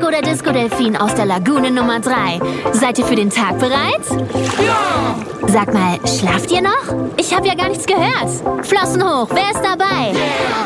oder Disco-Delfin aus der Lagune Nummer 3. Seid ihr für den Tag bereit? Ja! Sag mal, schlaft ihr noch? Ich habe ja gar nichts gehört. Flossen hoch, wer ist dabei? Yeah!